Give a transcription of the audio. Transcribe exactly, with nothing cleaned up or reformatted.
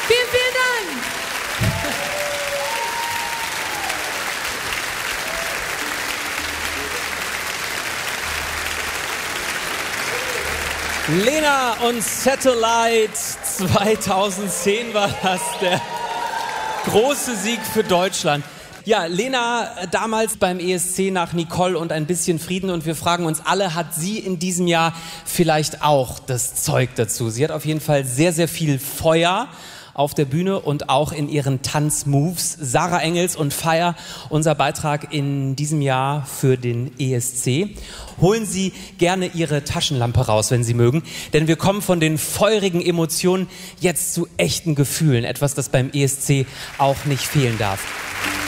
Vielen, vielen Dank. Lena und Satellite, zweitausendzehn war das der große Sieg für Deutschland. Ja, Lena damals beim E S C nach Nicole und ein bisschen Frieden, und wir fragen uns alle, hat sie in diesem Jahr vielleicht auch das Zeug dazu? Sie hat auf jeden Fall sehr, sehr viel Feuer auf der Bühne und auch in ihren Tanzmoves. Sarah Engels und Fire, unser Beitrag in diesem Jahr für den E S C. Holen Sie gerne Ihre Taschenlampe raus, wenn Sie mögen, denn wir kommen von den feurigen Emotionen jetzt zu echten Gefühlen, etwas, das beim E S C auch nicht fehlen darf.